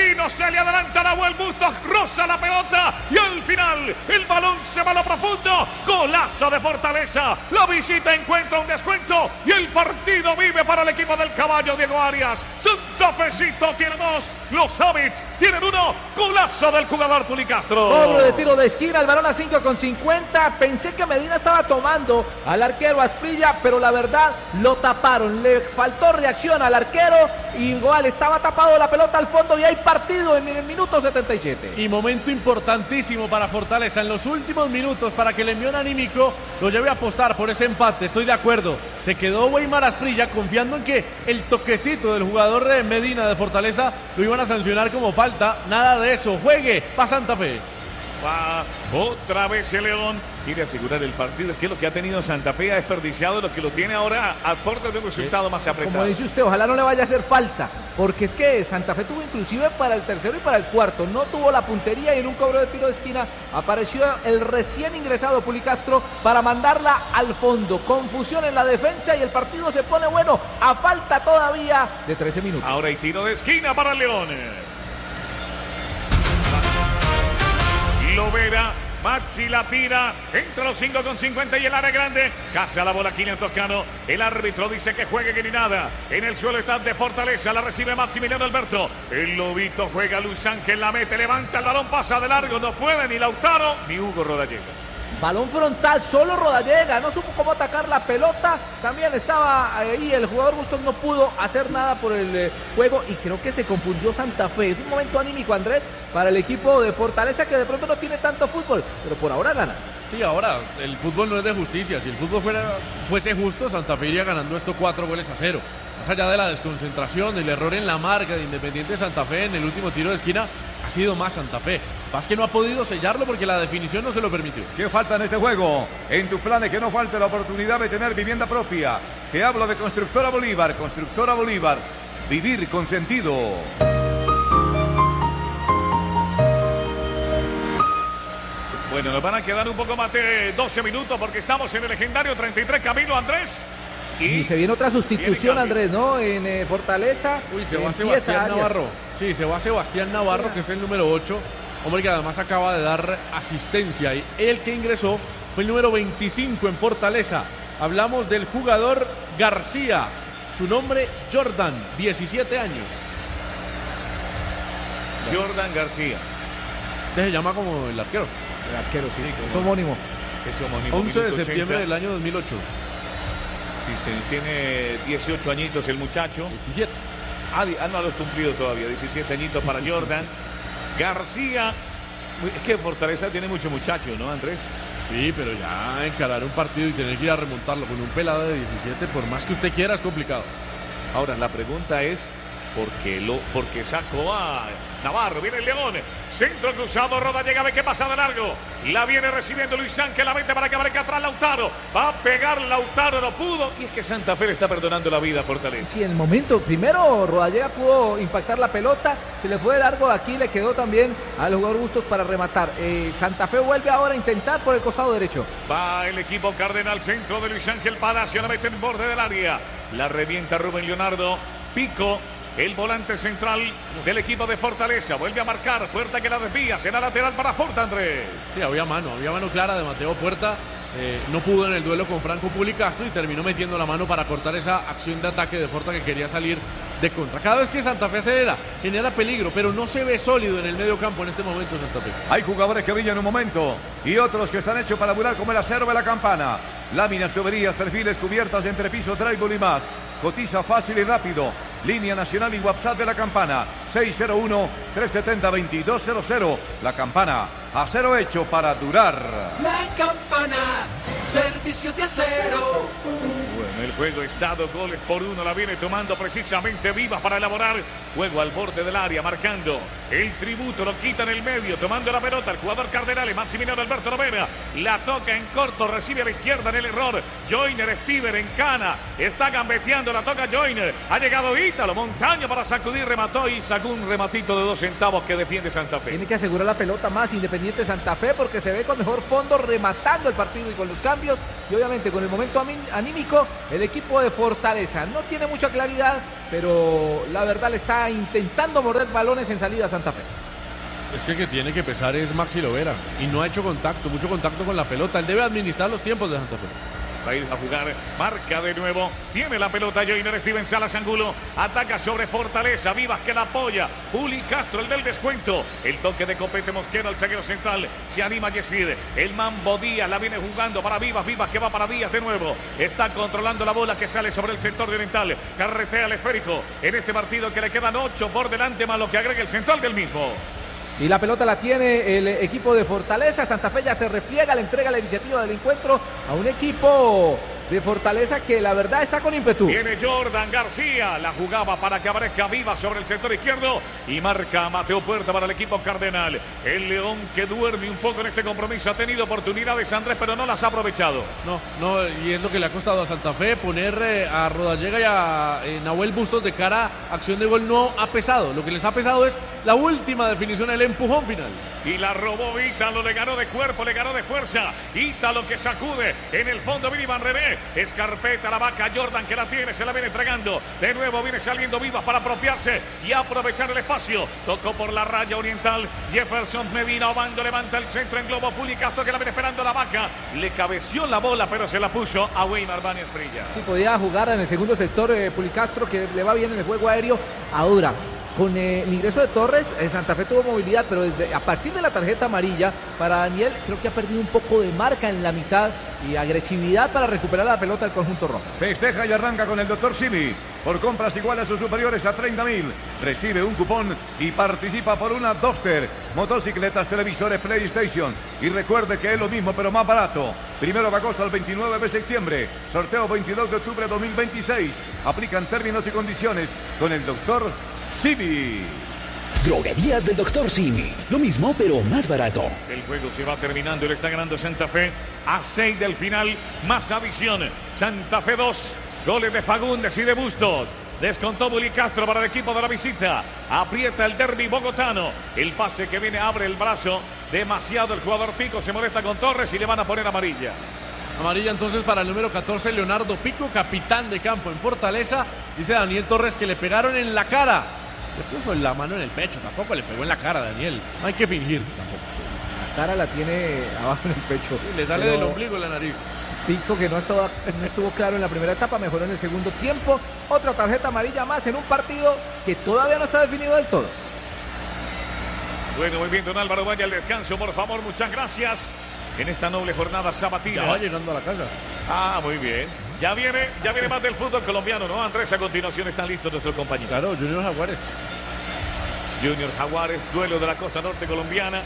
Quino se le adelanta Nahuel Bustos, roza la pelota y al final el balón se va a lo profundo. Golazo de Fortaleza. La visita encuentra un descuento y el partido vive para el equipo del caballo Diego Arias. Santa Fecito tiene 2, los Habits tienen 1. Golazo del jugador Pulicastro. Cobro de tiro de esquina, el balón a 5,50. Pensé que Medina estaba tomando al arquero Asprilla, pero la verdad lo taparon. Le faltó reacción al arquero. Igual estaba tapado la pelota al fondo y hay partido en el minuto 77. Y momento importantísimo para Fortaleza en los últimos minutos para que el envión anímico lo lleve a apostar por ese empate. Estoy de acuerdo. Se quedó Weimar Asprilla confiando en que el toquecito del jugador de Medina de Fortaleza lo iban a sancionar como falta. Nada de eso. Juegue para Santa Fe. Va otra vez el León. Quiere asegurar el partido. Es que lo que ha tenido Santa Fe ha desperdiciado, lo que lo tiene ahora a puerta de un resultado más apretado. Como dice usted, ojalá no le vaya a hacer falta, porque es que Santa Fe tuvo inclusive para el tercero y para el cuarto, no tuvo la puntería y en un cobro de tiro de esquina apareció el recién ingresado Pulicastro para mandarla al fondo. Confusión en la defensa y el partido se pone bueno a falta todavía de 13 minutos. Ahora hay tiro de esquina para el León. Lovera, Maxi la tira entre los 5,50 y el área grande. Caza la bola Kylian Toscano. El árbitro dice que juegue que ni nada. En el suelo está de Fortaleza. La recibe Maximiliano Alberto. El Lobito juega Luis Ángel. La mete, levanta el balón, pasa de largo. No puede ni Lautaro ni Hugo Rodallega. Balón frontal, solo Rodallega, no supo cómo atacar la pelota. También estaba ahí el jugador Bustos, no pudo hacer nada por el juego y creo que se confundió Santa Fe. Es un momento anímico, Andrés, para el equipo de Fortaleza que de pronto no tiene tanto fútbol, pero por ahora ganas. Sí, ahora el fútbol no es de justicia. Si el fútbol fuese justo, Santa Fe iría ganando esto 4-0. Más allá de la desconcentración, el error en la marca de Independiente Santa Fe en el último tiro de esquina, ha sido más Santa Fe. Más que no ha podido sellarlo porque la definición no se lo permitió. ¿Qué falta en este juego? En tus planes que no falte la oportunidad de tener vivienda propia. Te hablo de Constructora Bolívar. Constructora Bolívar. Vivir con sentido. Bueno, nos van a quedar un poco más de 12 minutos porque estamos en el legendario 33 Camilo, Andrés. Y se viene otra sustitución, Andrés, ¿no? En Fortaleza. Uy, se va Sebastián Navarro. Sí, se va Sebastián Navarro, que es el número 8. Hombre que además acaba de dar asistencia. Y el que ingresó fue el número 25 en Fortaleza. Hablamos del jugador García. Su nombre, Jordan, 17 años. Jordan García. Se llama como el arquero. El arquero, sí. Es homónimo. Es homónimo. 11 de septiembre del año 2008. Sí, tiene 18 añitos el muchacho. 17. No lo ha cumplido todavía. 17 añitos para Jordan García. Es que Fortaleza tiene mucho muchacho, ¿no, Andrés? Sí, pero ya encarar un partido y tener que ir a remontarlo con un pelado de 17, por más que usted quiera, es complicado. Ahora, la pregunta es, ¿por qué sacó a Navarro? Viene el León, centro cruzado, Rodallega, ve que pasa de largo. La viene recibiendo Luis Ángel, la mete para que abarque atrás Lautaro. Va a pegar Lautaro, no pudo. Y es que Santa Fe le está perdonando la vida a Fortaleza. Sí, en el momento, primero Rodallega pudo impactar la pelota, se le fue de largo, aquí le quedó también al jugador Bustos para rematar. Santa Fe vuelve ahora a intentar por el costado derecho. Va el equipo Cardenal, centro de Luis Ángel Palacio, la mete en borde del área. La revienta Rubén Leonardo, Pico. El volante central del equipo de Fortaleza vuelve a marcar, Puerta que la desvía, será lateral para Forta, Andrés. Sí, había mano clara de Mateo Puerta. No pudo en el duelo con Franco Pulicastro y terminó metiendo la mano para cortar esa acción de ataque de Forta que quería salir de contra. Cada vez que Santa Fe acelera, genera peligro, pero no se ve sólido en el medio campo en este momento Santa Fe. Hay jugadores que brillan un momento y otros que están hechos para durar como el acero de la campana. Láminas, tuberías, perfiles, cubiertas, entrepiso, drywall y más. Cotiza fácil y rápido. Línea nacional y WhatsApp de la Campana. 601-370-2200. La Campana. Acero hecho para durar. La Campana. Servicio de acero. Bueno, el juego está 2 goles por 1. La viene tomando precisamente Vivas para elaborar. Juego al borde del área, marcando el tributo. Lo quita en el medio, tomando la pelota. El jugador Cardenal, Maximiliano Alberto Lovera. La toca en corto, recibe a la izquierda en el error. Joyner Stiver en cana. Está gambeteando, la toca Joyner. Ha llegado Ítalo Montaño para sacudir, remató y sacó un rematito de 2 centavos que defiende Santa Fe. Tiene que asegurar la pelota más Independiente Santa Fe porque se ve con mejor fondo rematando el partido y con los cambios y obviamente con el momento anímico el equipo de Fortaleza. No tiene mucha claridad, pero la verdad le está intentando morder balones en salida a Santa Fe. Es que el que tiene que pesar es Maxi Lovera y no ha hecho mucho contacto con la pelota. Él debe administrar los tiempos de Santa Fe. Va a ir a jugar, marca de nuevo, tiene la pelota Joiner Steven Salas Angulo, ataca sobre Fortaleza, Vivas que la apoya, Juli Castro el del descuento, el toque de Copete Mosquera al zaguero central, se anima Yesid, el Mambo Díaz la viene jugando para Vivas, Vivas que va para Díaz de nuevo, está controlando la bola que sale sobre el sector de Oriental, carretea el esférico, en este partido que le quedan 8 por delante más lo que agrega el central del mismo. Y la pelota la tiene el equipo de Fortaleza. Santa Fe ya se repliega, le entrega la iniciativa del encuentro a un equipo de Fortaleza que la verdad está con ímpetu. Viene Jordan García, la jugaba para que aparezca Viva sobre el sector izquierdo y marca Mateo Puerta para el equipo cardenal. El León que duerme un poco en este compromiso, ha tenido oportunidades Andrés, pero no las ha aprovechado. No, y es lo que le ha costado a Santa Fe poner a Rodallega y a Nahuel Bustos de cara a acción de gol. No ha pesado, lo que les ha pesado es la última definición, el empujón final. Y la robó Ítalo, le ganó de cuerpo, le ganó de fuerza. Ítalo que sacude en el fondo, viene Iván René. Escarpeta la vaca, Jordan que la tiene, se la viene entregando. De nuevo viene saliendo Vivas para apropiarse y aprovechar el espacio. Tocó por la raya oriental. Jefferson Medina Obando levanta el centro en globo. Juli Castro que la viene esperando la vaca. Le cabeció la bola, pero se la puso a Weimar Báñez Prilla. Sí, podía jugar en el segundo sector Pulicastro, que le va bien en el juego aéreo. Ahora, con el ingreso de Torres, Santa Fe tuvo movilidad, pero a partir de la tarjeta amarilla para Daniel, creo que ha perdido un poco de marca en la mitad y agresividad para recuperar la pelota del conjunto rojo. Festeja y arranca con el Dr. Simi. Por compras iguales o superiores a 30.000, recibe un cupón y participa por una Duster, motocicletas, televisores, PlayStation. Y recuerde que es lo mismo pero más barato. 1 de agosto al 29 de septiembre. Sorteo 22 de octubre de 2026. Aplican términos y condiciones con el Dr. Simi. Droguerías del Dr. Simi. Lo mismo, pero más barato. El juego se va terminando y le está ganando Santa Fe a 6 del final, más adición. Santa Fe 2, goles de Fagundes y de Bustos. Descontó Juli Castro para el equipo de la visita. Aprieta el derbi bogotano. El pase que viene abre el brazo. Demasiado el jugador Pico, se molesta con Torres y le van a poner amarilla. Amarilla entonces para el número 14, Leonardo Pico, capitán de campo en Fortaleza. Dice Daniel Torres que le pegaron en la cara. Le puso la mano en el pecho, tampoco le pegó en la cara, Daniel. No hay que fingir tampoco. La cara la tiene abajo en el pecho. Sí, le sale del ombligo la nariz. Pico que no estuvo claro en la primera etapa, mejoró en el segundo tiempo. Otra tarjeta amarilla más en un partido que todavía no está definido del todo. Bueno, muy bien, don Álvaro, vaya al descanso, por favor, muchas gracias. En esta noble jornada sabatina. Ya va llegando a la casa. Ah, muy bien. Ya viene más del fútbol colombiano, ¿no, Andrés? A continuación están listos nuestros compañeros. Claro, Junior Jaguares. Junior Jaguares, duelo de la costa norte colombiana.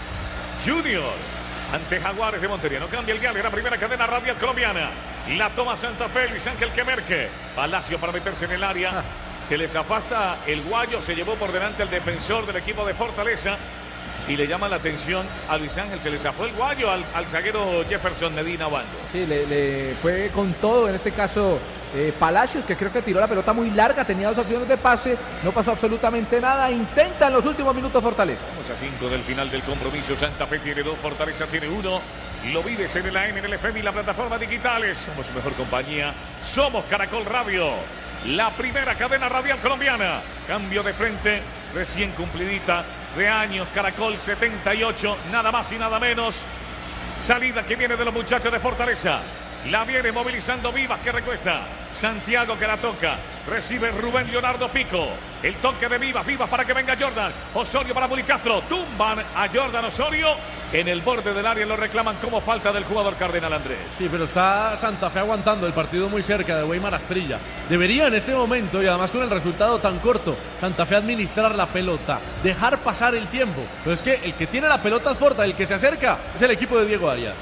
Junior ante Jaguares de Montería. No cambia el Gale, la primera cadena radial colombiana. La toma Santa Fe, Luis Ángel Quemerque. Palacio para meterse en el área. Se les afasta el guayo, se llevó por delante el defensor del equipo de Fortaleza. Y le llama la atención a Luis Ángel, se le zafó el guayo al zaguero Jefferson Medina Obando. Sí, le fue con todo, en este caso Palacios, que creo que tiró la pelota muy larga, tenía 2 opciones de pase, no pasó absolutamente nada, intenta en los últimos minutos Fortaleza. Estamos a 5 del final del compromiso, Santa Fe tiene 2, Fortaleza tiene 1. Lo vives en el AM, en el FM y la plataforma digitales. Somos su mejor compañía, somos Caracol Radio, la primera cadena radial colombiana. Cambio de frente, recién cumplidita de años, Caracol 78, nada más y nada menos. Salida que viene de los muchachos de Fortaleza. La viene movilizando Vivas que recuesta. Santiago que la toca. Recibe Rubén Leonardo Pico. El toque de Vivas para que venga Jordan. Osorio para Juli Castro. Tumban a Jordan Osorio. En el borde del área lo reclaman como falta del jugador Cardenal Andrés. Sí, pero está Santa Fe aguantando el partido muy cerca de Weimar Asprilla. Debería en este momento, y además con el resultado tan corto, Santa Fe administrar la pelota, dejar pasar el tiempo. Pero es que el que tiene la pelota es Forta, el que se acerca es el equipo de Diego Arias.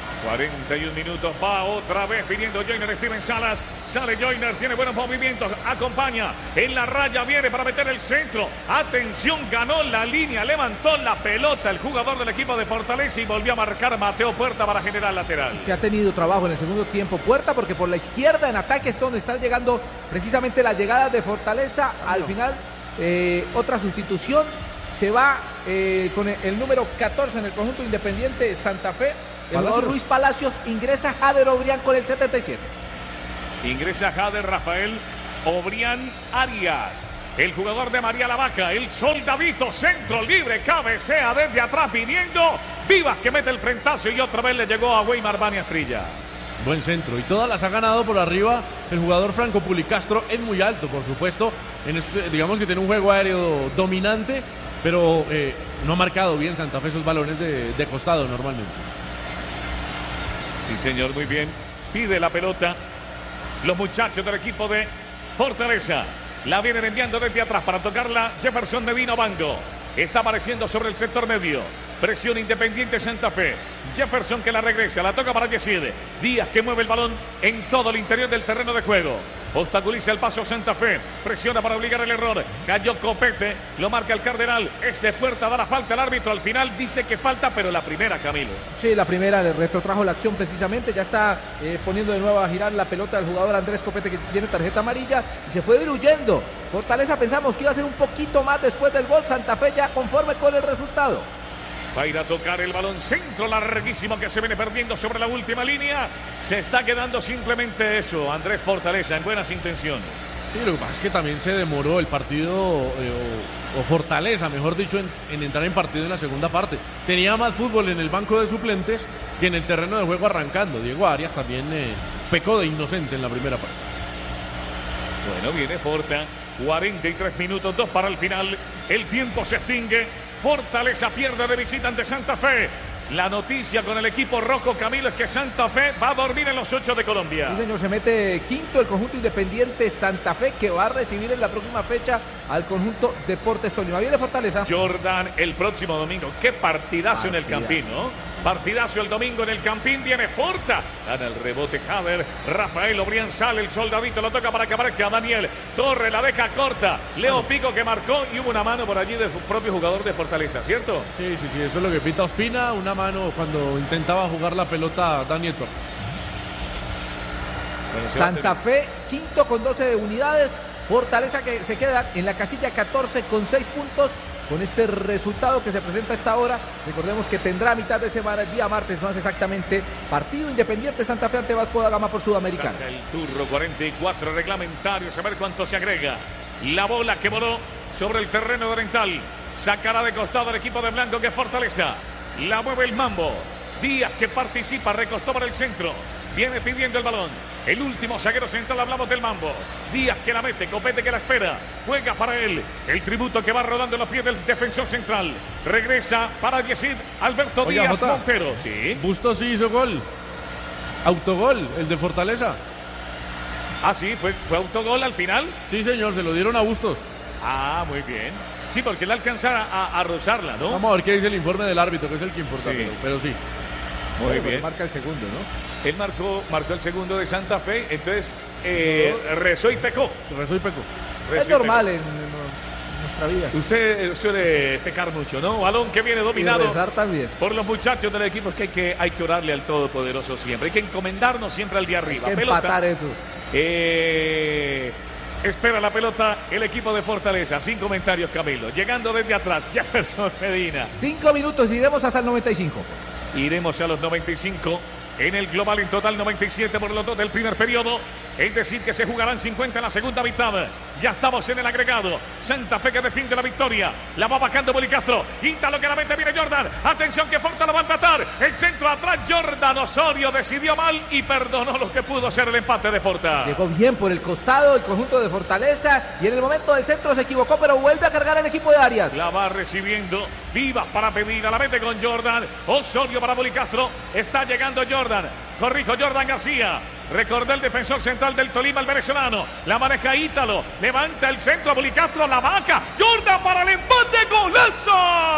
41 minutos, va otra vez pidiendo Joiner Steven Salas. Sale Joiner, tiene buenos movimientos, acompaña en la raya, viene para meter el centro. Atención, ganó la línea, levantó la pelota el jugador del equipo de Fortaleza y volvió a marcar Mateo Puerta para generar lateral. Que ha tenido trabajo en el segundo tiempo Puerta, porque por la izquierda en ataque es donde están llegando precisamente las llegadas de Fortaleza. Al final, otra sustitución, se va con el número 14 en el conjunto Independiente Santa Fe. El jugador Luis Palacios, ingresa Jader Obrián con el 77. Ingresa Jader Rafael Obrián Arias. El jugador de María la Vaca, el soldadito, centro libre, cabecea desde atrás viniendo. Vivas que mete el frentazo y otra vez le llegó a Weimar Bani Asprilla. Buen centro. Y todas las ha ganado por arriba el jugador Franco Pulicastro. Es muy alto, por supuesto. Digamos que tiene un juego aéreo dominante, pero no ha marcado bien Santa Fe esos balones de costado normalmente. Sí, señor, muy bien. Pide la pelota los muchachos del equipo de Fortaleza. La vienen enviando desde atrás para tocarla Jefferson Medina Bango. Está apareciendo sobre el sector medio. Presión Independiente Santa Fe. Jefferson que la regresa, la toca para Yesid. Díaz que mueve el balón en todo el interior del terreno de juego. Obstaculiza el paso Santa Fe. Presiona para obligar el error. Cayó Copete, lo marca el Cardenal. Es de puerta, da la falta al árbitro. Al final dice que falta, pero la primera, Camilo. Sí, la primera le retrotrajo la acción precisamente. Ya está poniendo de nuevo a girar la pelota del jugador Andrés Copete, que tiene tarjeta amarilla. Y se fue diluyendo. Fortaleza pensamos que iba a ser un poquito más después del gol. Santa Fe ya conforme con el resultado. Va a ir a tocar el balón centro larguísimo que se viene perdiendo sobre la última línea. Se está quedando simplemente eso, Andrés Fortaleza, en buenas intenciones. Sí, lo que pasa es que también se demoró el partido, o Fortaleza, mejor dicho, en entrar en partido en la segunda parte. Tenía más fútbol en el banco de suplentes que en el terreno de juego arrancando. Diego Arias también pecó de inocente en la primera parte. Bueno, viene Forta, 43 minutos, 2 para el final. El tiempo se extingue. Fortaleza pierde de visita ante Santa Fe. La noticia con el equipo rojo, Camilo, es que Santa Fe va a dormir en los 8 de Colombia. Sí, señor, se mete quinto el conjunto Independiente Santa Fe, que va a recibir en la próxima fecha al conjunto Deportes Tolima. Viene Fortaleza. Jordan el próximo domingo. Qué partidazo en el Campín, ¿no? Partidazo el domingo en el Campín. Viene Forta. Gana el rebote Jader. Rafael Obrián sale. El soldadito lo toca para que aparezca Daniel Torre. La deja corta. Leo Pico que marcó y hubo una mano por allí del propio jugador de Fortaleza, ¿cierto? Sí. Eso es lo que pita Ospina. Una mano cuando intentaba jugar la pelota Daniel Torre. Bueno, Santa Fe, quinto con 12 unidades. Fortaleza que se queda en la casilla 14 con 6 puntos. Con este resultado que se presenta a esta hora, recordemos que tendrá mitad de semana, el día martes, más exactamente, partido Independiente Santa Fe ante Vasco da Gama por Sudamericana. Saca el turro, 44 reglamentarios, a ver cuánto se agrega. La bola que voló sobre el terreno de Oriental. Sacará de costado el equipo de Blanco que es Fortaleza. La mueve el Mambo. Díaz que participa, recostó para el centro. Viene pidiendo el balón. El último zaguero central, hablamos del Mambo. Díaz que la mete, Copete que la espera. Juega para él. El tributo que va rodando en los pies del defensor central. Regresa para Yesid Alberto Díaz Montero. Sí. Bustos sí hizo gol. Autogol, el de Fortaleza. Ah, sí, fue autogol al final. Sí, señor, se lo dieron a Bustos. Ah, muy bien. Sí, porque él alcanzara a rozarla, ¿no? Vamos a ver qué dice el informe del árbitro, que es el que importa, sí. Pero sí. Muy bien. Marca el segundo, ¿no? Él marcó el segundo de Santa Fe, entonces rezó y pecó. Es normal en nuestra vida. Usted suele pecar mucho, ¿no? Balón que viene dominado y rezar también por los muchachos del equipo. Es que hay que orarle al Todopoderoso siempre. Hay que encomendarnos siempre al día arriba. Hay que empatar eso. Espera la pelota el equipo de Fortaleza. Sin comentarios, Camilo. Llegando desde atrás, Jefferson Medina. 5 minutos, iremos hasta el 95. Iremos a los 95. En el global en total 97 por los dos del primer periodo. Es decir que se jugarán 50 en la segunda mitad. Ya estamos en el agregado. Santa Fe que defiende la victoria. La va bajando Policastro. Ítalo que la mete, viene Jordan. Atención que Forta lo va a empatar. El centro atrás, Jordan Osorio decidió mal y perdonó lo que pudo ser el empate de Forta. Llegó bien por el costado el conjunto de Fortaleza y en el momento del centro se equivocó, pero vuelve a cargar el equipo de Arias. La va recibiendo. Vivas para pedir, la mete con Jordan. Osorio para Policastro. Está llegando Jordan. Corrijo, Jordan García. Recordó el defensor central del Tolima, el venezolano. La maneja Ítalo. Levanta el centro a Policastro. La vaca. Jordan para el empate. ¡Golazo!